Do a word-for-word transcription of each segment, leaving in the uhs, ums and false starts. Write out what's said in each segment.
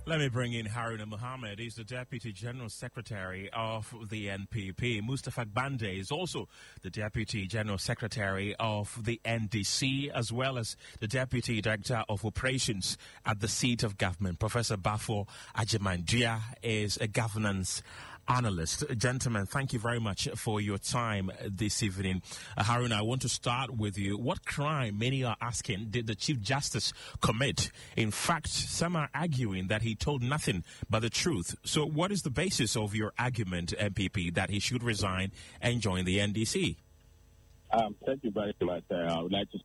Let me bring in Haruna Mohammed. He's the Deputy General Secretary of the N P P. Mustafa Bande is also the Deputy General Secretary of the N D C, as well as the Deputy Director of Operations at the seat of government. Professor Bafo Ajimandia is a governance analyst. Gentlemen, thank you very much for your time this evening. Uh, Haruna, I want to start with you. What crime, many are asking, did the Chief Justice commit? In fact, some are arguing that he told nothing but the truth. So what is the basis of your argument, M P P, that he should resign and join the N D C? Um, thank you very much. Uh, I would like to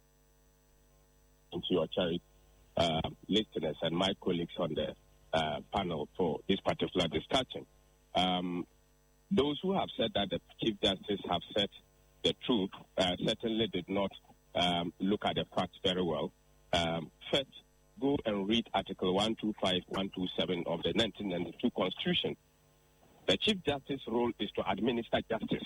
thank your charity uh, listeners and my colleagues on the uh, panel for this particular discussion. Um, those who have said that the Chief Justice have said the truth uh, certainly did not um, look at the facts very well. Um, first, go and read Article one twenty-five, one twenty-seven of the nineteen ninety-two Constitution. The Chief Justice's role is to administer justice.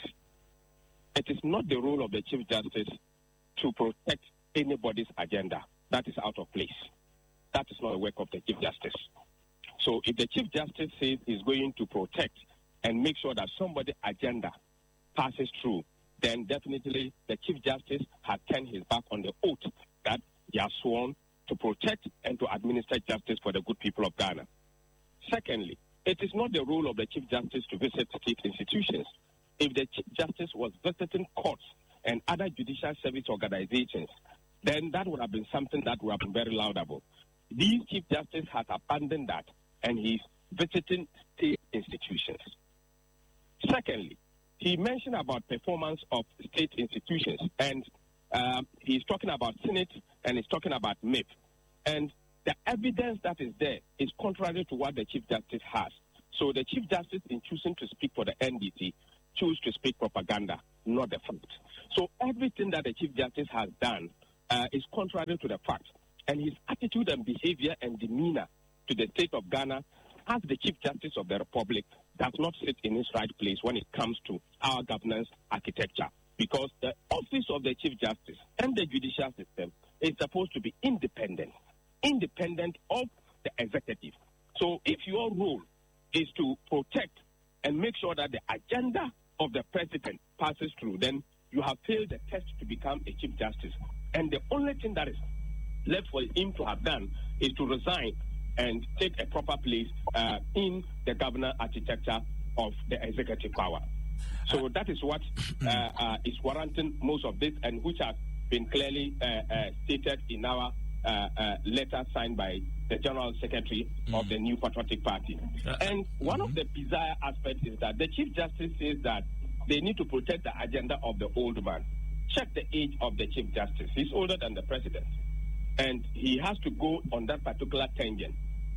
It is not the role of the Chief Justice to protect anybody's agenda. That is out of place. That is not the work of the Chief Justice. So if the Chief Justice says he's going to protect and make sure that somebody's agenda passes through, then definitely the Chief Justice has turned his back on the oath that he has sworn to protect and to administer justice for the good people of Ghana. Secondly, it is not the role of the Chief Justice to visit state institutions. If the Chief Justice was visiting courts and other judicial service organizations, then that would have been something that would have been very laudable. These Chief Justice has abandoned that, and he's visiting state institutions. Secondly, he mentioned about performance of state institutions, and um, he's talking about Senate and he's talking about M I P. And the evidence that is there is contrary to what the Chief Justice has. So the Chief Justice, in choosing to speak for the N D C, choose to speak propaganda, not the fact. So everything that the Chief Justice has done uh, is contrary to the fact. And his attitude and behavior and demeanor to the state of Ghana as the Chief Justice of the Republic does not sit in his right place when it comes to our governance architecture. Because the office of the Chief Justice and the judicial system is supposed to be independent, independent of the executive. So if your role is to protect and make sure that the agenda of the president passes through, then you have failed the test to become a Chief Justice. And the only thing that is left for him to have done is to resign and take a proper place uh, in the governance architecture of the executive power. So that is what uh, uh, is warranting most of this, and which has been clearly uh, uh, stated in our uh, uh, letter signed by the General Secretary mm. of the New Patriotic Party. Uh, and one mm-hmm. of the bizarre aspects is that the Chief Justice says that they need to protect the agenda of the old man. Check the age of the Chief Justice. He's older than the President. And he has to go on that particular tangent.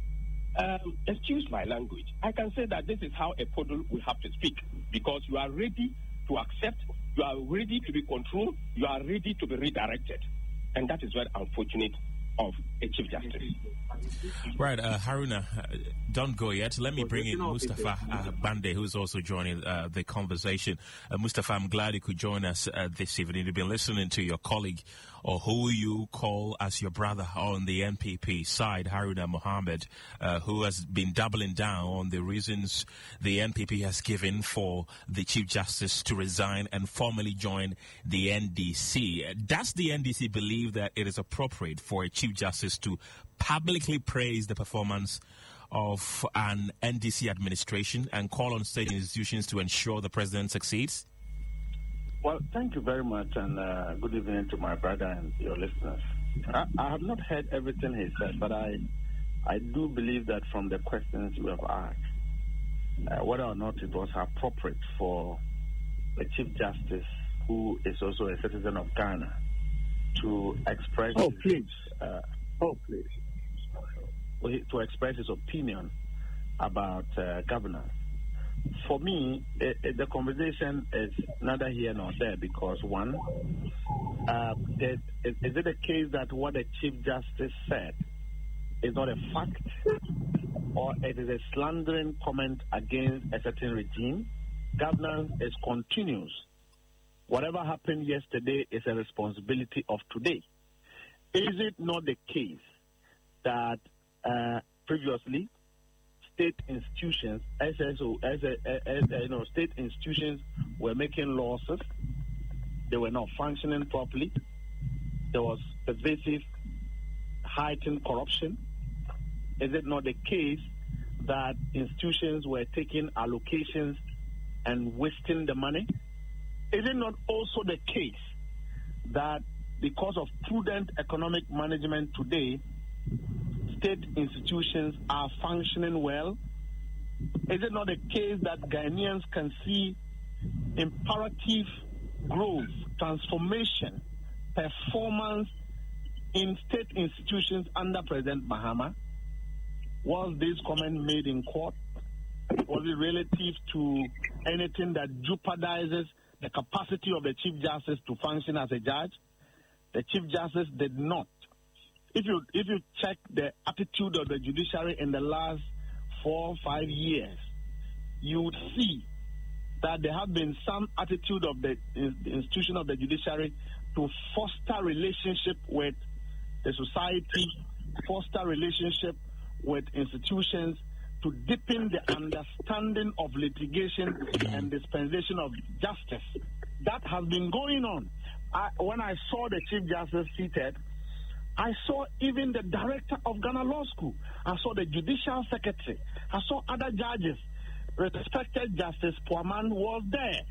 Um, excuse my language. I can say that this is how a poodle will have to speak, because you are ready to accept, you are ready to be controlled, you are ready to be redirected. And that is very unfortunate of a Chief Justice. Right, uh, Haruna, uh, don't go yet. Let me bring in Mustafa uh, Bande, who's also joining uh, the conversation. Uh, Mustafa, I'm glad you could join us uh, this evening. You've been listening to your colleague, or who you call as your brother on the N P P side, Haruna Mohammed, uh, who has been doubling down on the reasons the N P P has given for the Chief Justice to resign and formally join the N D C. Does the N D C believe that it is appropriate for a Chief Justice to publicly praise the performance of an N D C administration and call on state institutions to ensure the president succeeds? Well, thank you very much, and uh, good evening to my brother and your listeners. I, I have not heard everything he said, but I I do believe that from the questions you have asked, uh, whether or not it was appropriate for the Chief Justice, who is also a citizen of Ghana, to express oh, please. His, uh, oh, please. to express his opinion about uh, governance. For me, it, it, the conversation is neither here nor there, because one, uh, it, is, is it a case that what the Chief Justice said is not a fact, or it is a slandering comment against a certain regime? Governance is continuous. Whatever happened yesterday is a responsibility of today. Is it not the case that uh, previously state institutions, S S O, as a, as a, you know, state institutions were making losses. They were not functioning properly. There was pervasive, heightened corruption. Is it not the case that institutions were taking allocations and wasting the money? Is it not also the case that because of prudent economic management today, state institutions are functioning well? Is it not the case that Ghanaians can see imperative growth, transformation, performance in state institutions under President Mahama? Was this comment made in court? Was it relative to anything that jeopardizes the capacity of the Chief Justice to function as a judge? The Chief Justice did not. If you if you check the attitude of the judiciary in the last four or five years, you would see that there have been some attitude of the, the institution of the judiciary to foster relationship with the society, foster relationship with institutions, to deepen the understanding of litigation and dispensation of justice. That has been going on. I, when I saw the Chief Justice seated, I saw even the director of Ghana Law School. I saw the Judicial Secretary. I saw other judges. Respected Justice Poaman was there.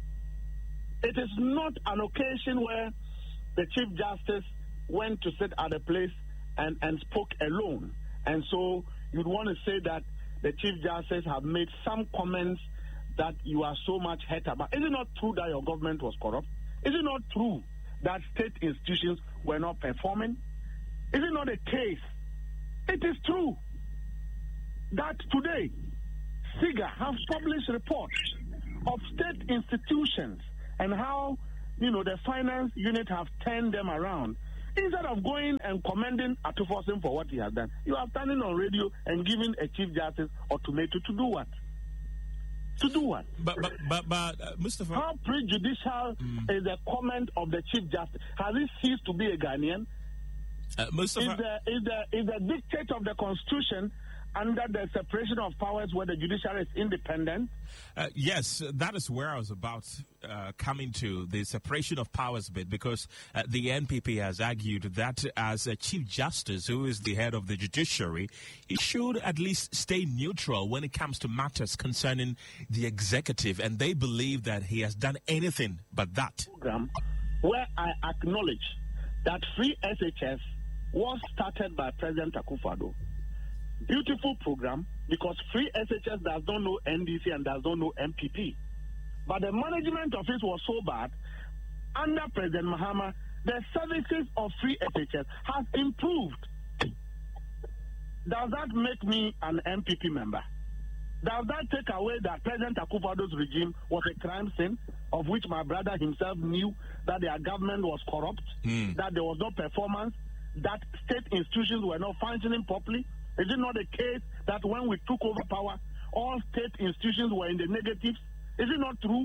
It is not an occasion where the Chief Justice went to sit at a place and, and spoke alone. And so you'd want to say that the Chief Justice have made some comments that you are so much hurt about. Is it not true that your government was corrupt? Is it not true that state institutions were not performing? Is it not a case? It is true that today SIGA have published reports of state institutions and how, you know, the finance unit have turned them around. Instead of going and commending Atufosin for what he has done, you are standing on radio and giving a Chief Justice ultimatum to do what? To do what? But, but, but, but uh, Mustafa... How prejudicial mm. is the comment of the Chief Justice? Has he ceased to be a Ghanaian? Uh, Mustafa... Is the, is, the, is the dictate of the Constitution under the separation of powers where the judiciary is independent? Uh, yes, that is where I was about uh, coming to, the separation of powers bit, because uh, the N P P has argued that as a Chief Justice, who is the head of the judiciary, he should at least stay neutral when it comes to matters concerning the executive, and they believe that he has done anything but that. Program where I acknowledge that Free S H S was started by President Akufo-Addo. Beautiful program, because Free S H S does not know N D C and does not know M P P. But the management of it was so bad, under President Mahama, the services of Free S H S has improved. Does that make me an M P P member? Does that take away that President Akufo-Addo's regime was a crime scene, of which my brother himself knew that their government was corrupt, mm. that there was no performance, that state institutions were not functioning properly? Is it not the case that when we took over power, all state institutions were in the negatives? Is it not true?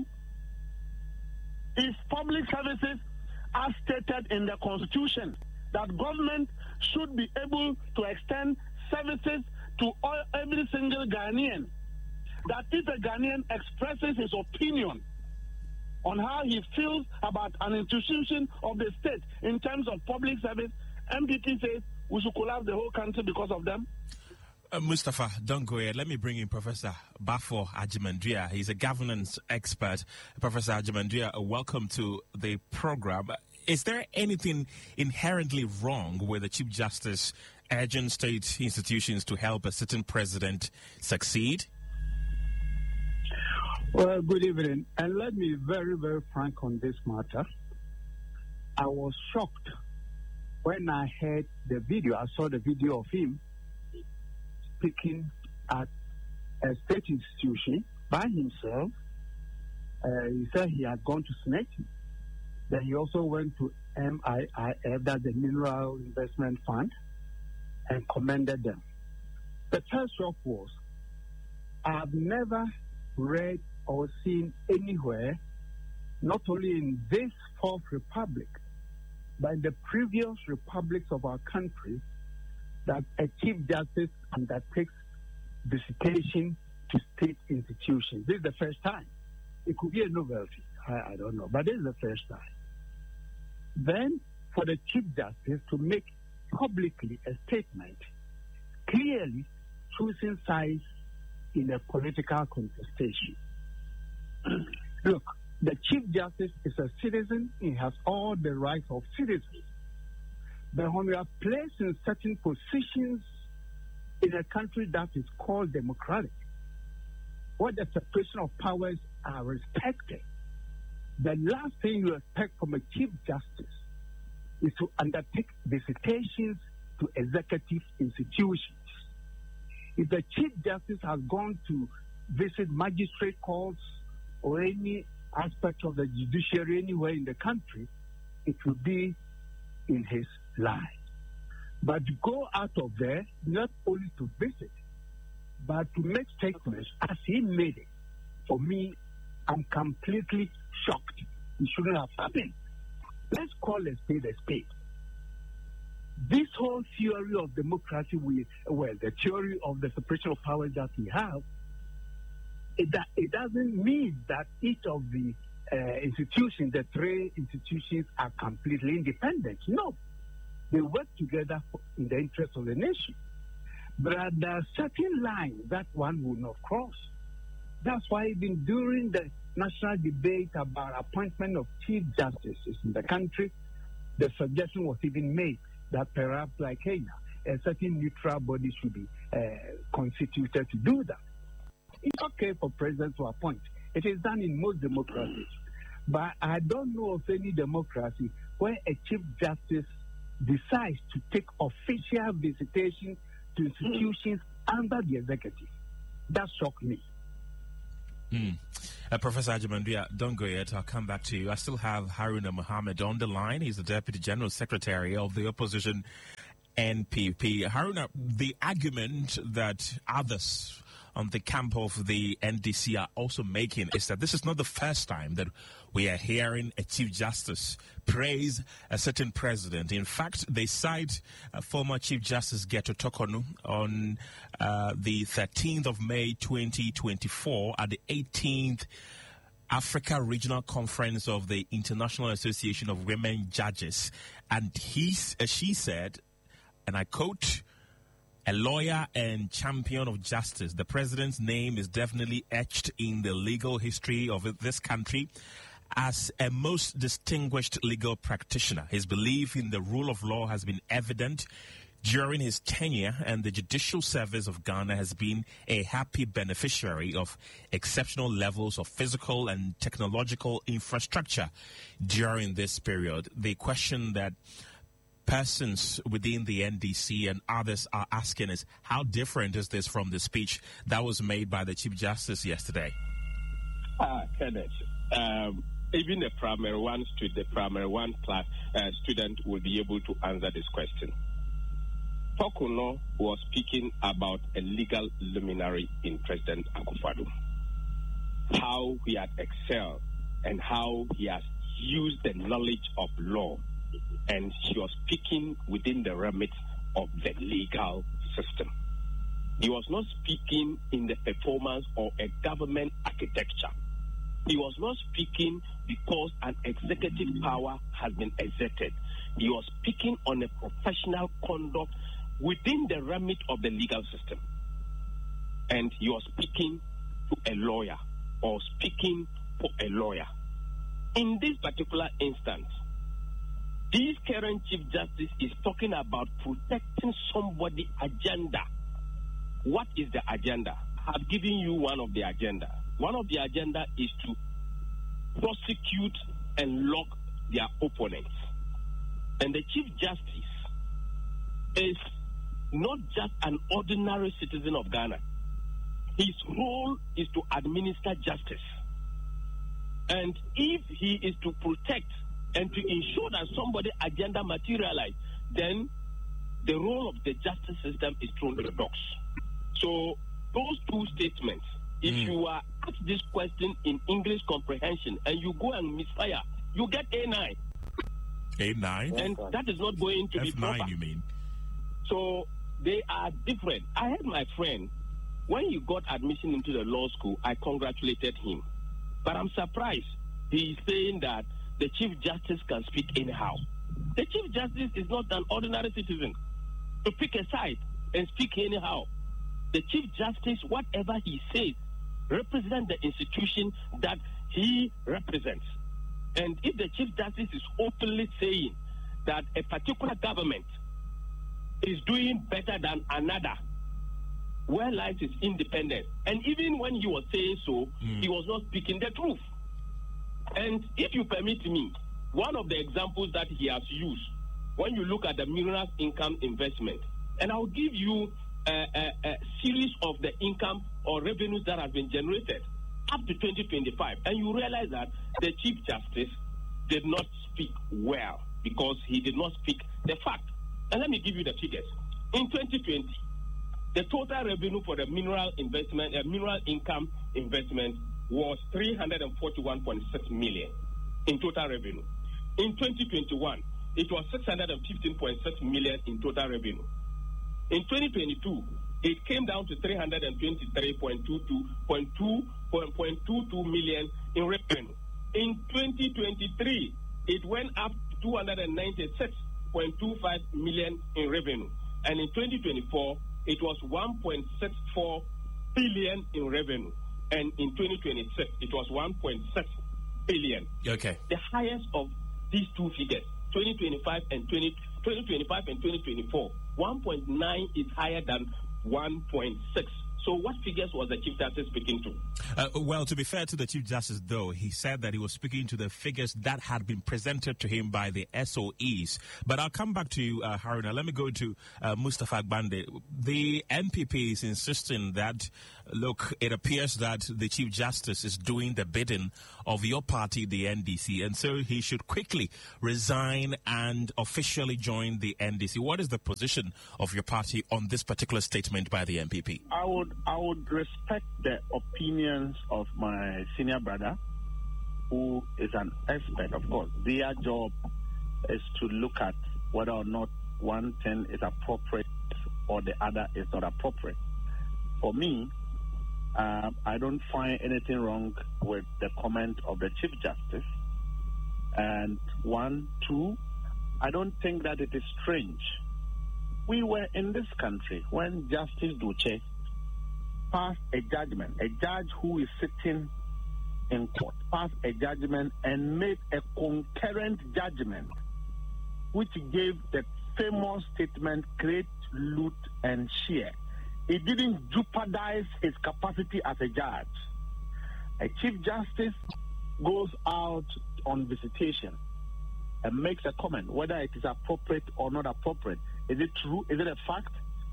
If public services are stated in the Constitution, that government should be able to extend services to all, every single Ghanaian, that if a Ghanaian expresses his opinion on how he feels about an institution of the state in terms of public service, M P P says we should collapse the whole country because of them? Uh, Mustafa, don't go yet. Let me bring in Professor Bafo Agyeman-Duah. He's a governance expert. Professor Agyeman-Duah, uh, welcome to the program. Is there anything inherently wrong with the Chief Justice urging state institutions to help a sitting president succeed? Well, good evening. And let me be very, very frank on this matter. I was shocked when I heard the video. I saw the video of him speaking at a state institution by himself. Uh, he said he had gone to Senate. Then he also went to M I I F, that's the Mineral Investment Fund, and commended them. The first shock was, I've never read or seen anywhere, not only in this fourth republic, but in the previous republics of our country, that a Chief Justice undertakes visitation to state institutions. This is the first time. It could be a novelty. I, I don't know. But this is the first time. Then, for the Chief Justice to make publicly a statement clearly choosing sides in a political contestation. Look, the Chief Justice is a citizen. He has all the rights of citizens. But when we are placed in certain positions in a country that is called democratic, where the separation of powers are respected, the last thing you expect from a Chief Justice is to undertake visitations to executive institutions. If the Chief Justice has gone to visit magistrate courts or any aspect of the judiciary anywhere in the country, it will be in his line. But to go out of there, not only to visit, but to make statements as he made it, for me, I'm completely shocked. It shouldn't have happened. Let's call a spade a spade. This whole theory of democracy, we, well, the theory of the separation of powers that we have, it, it doesn't mean that each of the uh, institutions, the three institutions, are completely independent. No. They work together for, in the interest of the nation. But there are certain lines that one will not cross. That's why even during the national debate about appointment of chief justices in the country, the suggestion was even made that perhaps like Kenya, a certain neutral body should be uh, constituted to do that. It's okay for presidents to appoint. It is done in most democracies. But I don't know of any democracy where a chief justice decides to take official visitation to institutions mm. under the executive. That shocked me. Mm. Uh, Professor Agyemang, don't go yet. I'll come back to you. I still have Haruna Mohammed on the line. He's the Deputy General Secretary of the opposition N P P. Haruna, the argument that others on the camp of the N D C are also making is that this is not the first time that we are hearing a Chief Justice praise a certain president. In fact, they cite uh, former Chief Justice Geto Tokonu on uh, the thirteenth of May twenty twenty-four at the eighteenth Africa Regional Conference of the International Association of Women Judges. And he, uh, she said, and I quote, "A lawyer and champion of justice. The president's name is definitely etched in the legal history of this country as a most distinguished legal practitioner. His belief in the rule of law has been evident during his tenure, and the judicial service of Ghana has been a happy beneficiary of exceptional levels of physical and technological infrastructure during this period." The question that persons within the N D C and others are asking is, how different is this from the speech that was made by the Chief Justice yesterday? Ah, Kenneth, um, even the primary one, the primary one class uh, student will be able to answer this question. Tokonu was speaking about a legal luminary in President Akufo-Addo, how he had excelled and how he has used the knowledge of law. And she was speaking within the remit of the legal system. He was not speaking in the performance of a government architecture. He was not speaking because an executive power has been exerted. He was speaking on a professional conduct within the remit of the legal system. And he was speaking to a lawyer or speaking for a lawyer. In this particular instance, this current Chief Justice is talking about protecting somebody's agenda. What is the agenda? I've given you one of the agenda. One of the agenda is to prosecute and lock their opponents. And the Chief Justice is not just an ordinary citizen of Ghana. His role is to administer justice. And if he is to protect and to ensure that somebody's agenda materializes, then the role of the justice system is thrown to the dogs. So those two statements, if mm. you are asked this question in English comprehension and you go and misfire, you get A nine. A nine? And that is not going to F nine, be proper. You mean? So they are different. I had my friend when he got admission into the law school, I congratulated him. But I'm surprised he is saying that the Chief Justice can speak anyhow. The Chief Justice is not an ordinary citizen to pick a side and speak anyhow. The Chief Justice, whatever he says, represents the institution that he represents. And if the Chief Justice is openly saying that a particular government is doing better than another, where lies his independence? And even when he was saying so, mm. he was not speaking the truth. And if you permit me, one of the examples that he has used, when you look at the mineral income investment, and I'll give you a, a, a series of the income or revenues that have been generated up to twenty twenty-five, and you realize that the Chief Justice did not speak well because he did not speak the fact. And let me give you the figures. In twenty twenty, the total revenue for the mineral investment, uh, mineral income investment was three hundred forty-one point six million in total revenue. In twenty twenty-one, it was six hundred fifteen point six million in total revenue. In twenty twenty-two, it came down to three hundred twenty-three point two two million in revenue. In twenty twenty-three, it went up to two hundred ninety-six point two five million in revenue. And in twenty twenty-four, it was one point six four billion in revenue. And in twenty twenty-six, it was one point six billion. Okay. The highest of these two figures, twenty twenty-five and twenty twenty-five and twenty twenty-four, one point nine is higher than one point six. So what figures was the Chief Justice speaking to? Uh, well, to be fair to the Chief Justice, though, he said that he was speaking to the figures that had been presented to him by the S O Es. But I'll come back to you, uh, Haruna. Let me go to uh, Mustapha Bande. The N P P is insisting that, look, it appears that the Chief Justice is doing the bidding of your party, the N D C, and so he should quickly resign and officially join the N D C. What is the position of your party on this particular statement by the N P P? I would I would respect the opinions of my senior brother, who is an expert. Of course, their job is to look at whether or not one thing is appropriate or the other is not appropriate. For me, uh, I don't find anything wrong with the comment of the Chief Justice. And one, two, I don't think that it is strange. We were in this country when Justice Duche passed a judgment, a judge who is sitting in court, passed a judgment and made a concurrent judgment, which gave the famous statement, create, loot, and share. It didn't jeopardize his capacity as a judge. A Chief Justice goes out on visitation and makes a comment, whether it is appropriate or not appropriate. Is it true? Is it a fact?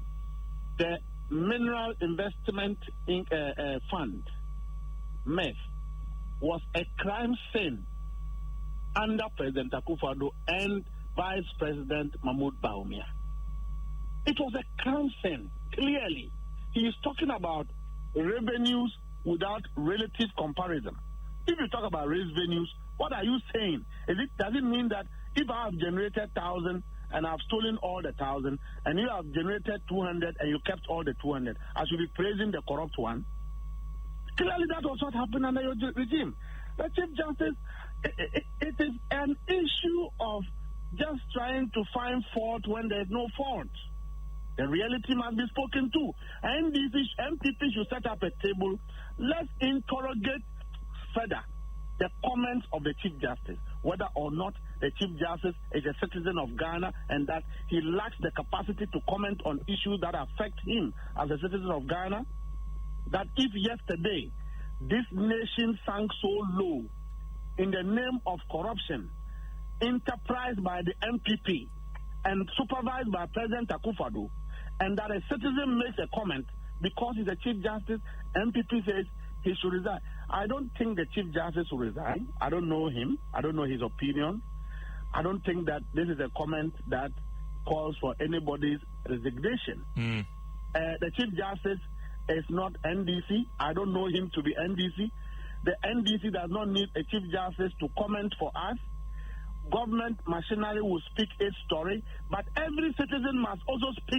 The Mineral Investment in, uh, uh, Fund, M I F, was a crime scene under President Akufo-Addo and Vice President Mahmoud Bawumia. It was a crime scene, clearly. He is talking about revenues without relative comparison. If you talk about revenues, what are you saying? Is it, does it mean that if I have generated one thousand and I've stolen all the thousand, and you have generated two hundred and you kept all the two hundred, I should be praising the corrupt one? Clearly, that was what happened under your regime. The Chief Justice, it, it, it is an issue of just trying to find fault when there is no fault. The reality must be spoken to. And this M P P should set up a table. Let's interrogate further the comments of the Chief Justice, whether or not the Chief Justice is a citizen of Ghana and that he lacks the capacity to comment on issues that affect him as a citizen of Ghana. That if yesterday this nation sank so low in the name of corruption, enterprised by the M P P and supervised by President Akufo-Addo, and that a citizen makes a comment because he's a Chief Justice, M P P says he should resign. I don't think the Chief Justice will resign. I don't know him. I don't know his opinion. I don't think that this is a comment that calls for anybody's resignation. Mm. Uh, the Chief Justice is not N D C. I don't know him to be N D C. The N D C does not need a Chief Justice to comment for us. Government machinery will speak its story, but every citizen must also speak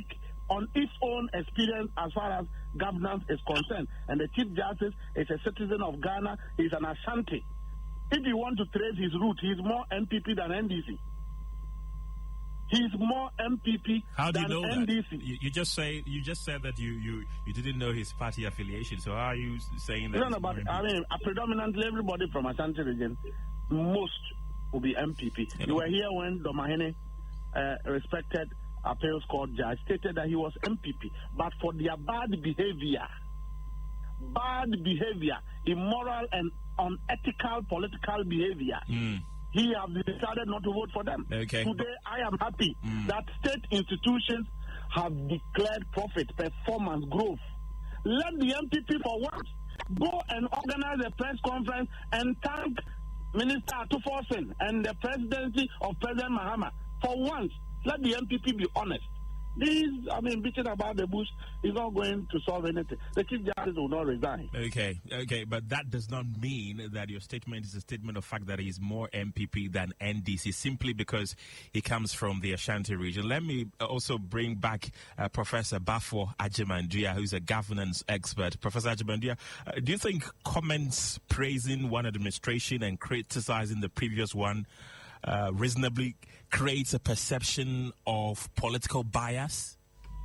on its own experience as far as governance is concerned. And the Chief Justice is a citizen of Ghana. He's an Ashanti. If you want to trace his root, he's more M P P than N D C. He's more M P P how do than you know N D C. That? You, you just say you just said that you, you, you didn't know his party affiliation. So how are you saying that? No, no, but I mean, uh, predominantly everybody from Ashanti region, most will be M P P. You, you were here when Domahene, uh, respected appeals court judge, stated that he was M P P, but for their bad behavior, bad behavior, immoral and unethical political behavior. Mm. He has decided not to vote for them. Okay. Today, I am happy mm. that state institutions have declared profit, performance, growth. Let the M P P for once go and organize a press conference and thank Minister Atuforsen and the presidency of President Mahama. For once, let the M P P be honest. This, I mean, bitching about the bush is not going to solve anything. The Chief Justice will not resign. Okay, okay, but that does not mean that your statement is a statement of fact that he is more M P P than N D C, simply because he comes from the Ashanti region. Let me also bring back uh, Professor Bafo Agyeman-Duah, who's a governance expert. Professor Agyeman-Duah, uh, do you think comments praising one administration and criticizing the previous one Uh, reasonably creates a perception of political bias?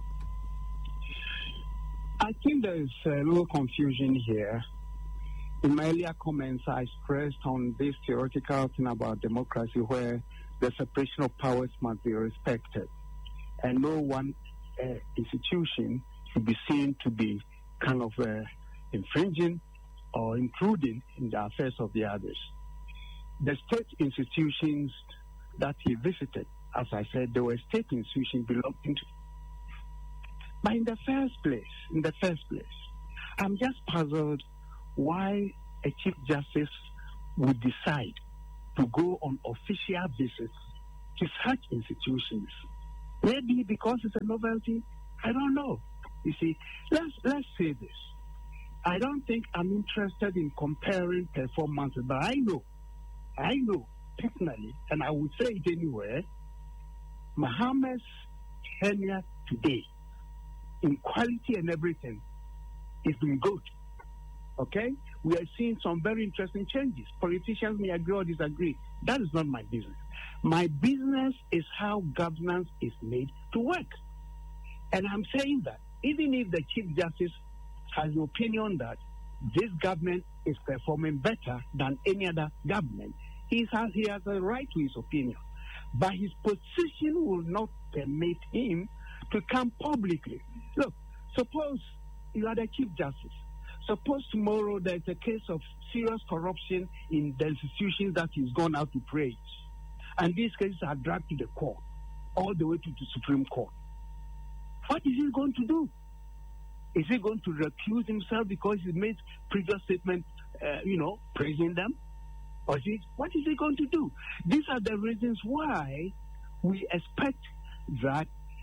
I think there's a little confusion here. In my earlier comments, I stressed on this theoretical thing about democracy where the separation of powers must be respected, and no one uh, institution should be seen to be kind of uh, infringing or intruding in the affairs of the others. The state institutions that he visited, as I said, they were state institutions belonging to. But in the first place, in the first place, I'm just puzzled why a Chief Justice would decide to go on official visits to such institutions. Maybe because it's a novelty, I don't know. You see, let's let's say this. I don't think I'm interested in comparing performances, but I know I know personally, and I would say it anywhere, Mahama's tenure today, in quality and everything, has been good. Okay? We are seeing some very interesting changes. Politicians may agree or disagree. That is not my business. My business is how governance is made to work. And I'm saying that even if the Chief Justice has the opinion that this government is performing better than any other government, He has, he has a right to his opinion. But his position will not permit him to come publicly. Look, suppose you are the Chief Justice. Suppose tomorrow there's a case of serious corruption in the institutions that he's gone out to praise. And these cases are dragged to the court, all the way to the Supreme Court. What is he going to do? Is he going to recuse himself because he made previous statements, uh, you know, praising them? Or is he, what is he going to do? These are the reasons why we expect that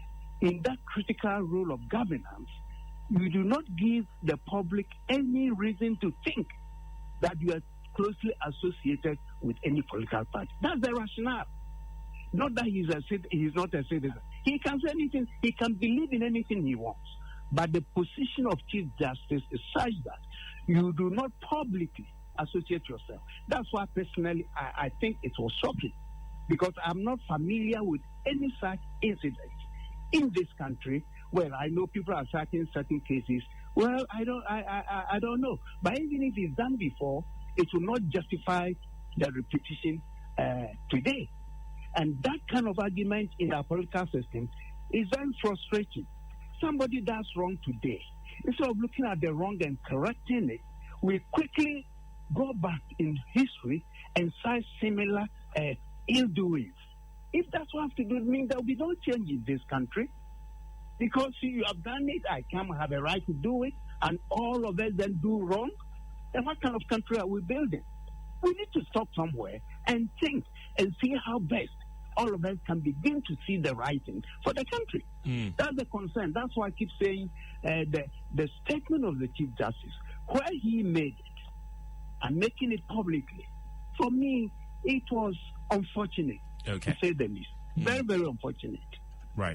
in that critical role of governance, you do not give the public any reason to think that you are closely associated with any political party. That's the rationale. Not that he's a he's not a citizen. He can say anything. He can believe in anything he wants. But the position of Chief Justice is such that you do not publicly associate yourself. That's why personally I, I think it was shocking, because I'm not familiar with any such incident in this country where I know people are citing certain cases. Well, I don't I, I, I don't know. But even if it's done before, it will not justify the repetition uh, today. And that kind of argument in our political system is very frustrating. Somebody does wrong today. Instead of looking at the wrong and correcting it, we quickly go back in history and cite similar uh, ill-doings. If that's what I have to do, it means there will be no change in this country. Because see, you have done it, I can't have a right to do it, and all of us then do wrong. Then what kind of country are we building? We need to stop somewhere and think and see how best all of us can begin to see the right thing for the country. Mm. That's the concern. That's why I keep saying uh, the, the statement of the Chief Justice, where he made it and making it publicly, for me, it was unfortunate, okay. to say the least. Mm. Very, very unfortunate. Right.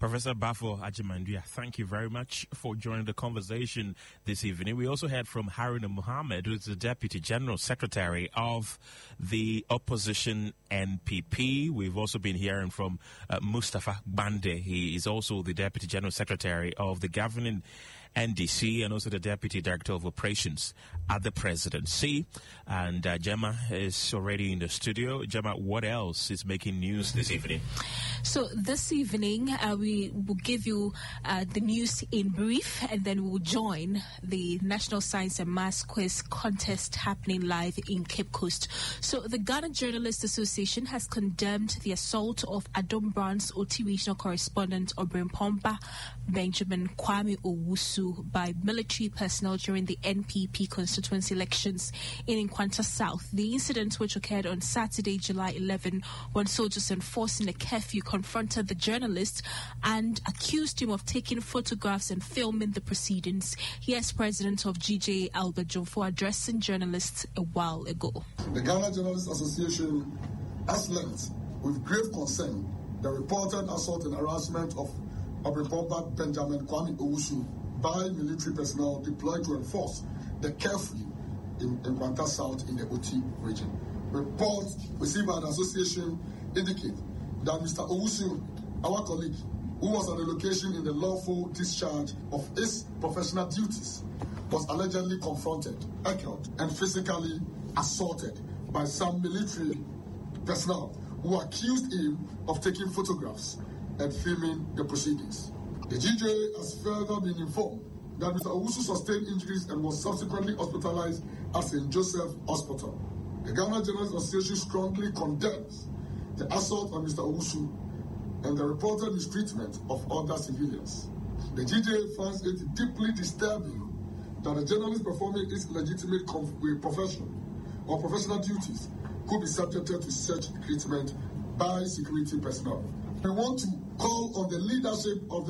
Professor Bafo Agyemangua, thank you very much for joining the conversation this evening. We also heard from Haruna Mohammed, who is the Deputy General Secretary of the Opposition N P P. We've also been hearing from uh, Mustapha Bande. He is also the Deputy General Secretary of the governing N D C and also the Deputy Director of Operations at the Presidency. And uh, Gemma is already in the studio. Gemma, what else is making news this evening? So this evening, uh, we will give you uh, the news in brief, and then we will join the National Science and Maths Quiz contest happening live in Cape Coast. So the Ghana Journalists Association has condemned the assault of Adom Brown's O T regional correspondent Obrenpomba Benjamin Kwame Owusu by military personnel during the N P P constituency elections in Nkwanta South. The incident, which occurred on Saturday, July eleventh, when soldiers enforcing a curfew confronted the journalist and accused him of taking photographs and filming the proceedings. Here's President of G J Albert Jomfo addressing journalists a while ago. The Ghana Journalists Association has learnt with grave concern the reported assault and harassment of Obrenpomba Benjamin Kwame Owusu by military personnel deployed to enforce the curfew in Nkwanta South in the O T region. Reports received by the association indicate that Mister Owusu, our colleague, who was at the location in the lawful discharge of his professional duties, was allegedly confronted, heckled, and physically assaulted by some military personnel who accused him of taking photographs and filming the proceedings. The G J has further been informed that Mister Owusu sustained injuries and was subsequently hospitalized at Saint Joseph Hospital. The Ghana Journalists Association strongly condemns the assault on Mister Owusu and the reported mistreatment of other civilians. The G J finds it deeply disturbing that a journalist performing his legitimate profession or professional duties could be subjected to such treatment by security personnel. We want to call on the leadership of the